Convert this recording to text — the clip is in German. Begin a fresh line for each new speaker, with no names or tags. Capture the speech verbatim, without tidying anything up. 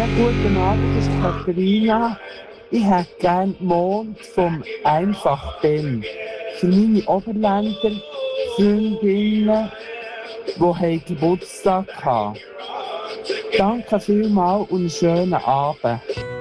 guten Abend, das ist Katharina. Ich hätte gerne Mond vom Einfach Ben für meine Oberländer Freundinnen, die Geburtstag hatten. Danke vielmals und einen schönen Abend.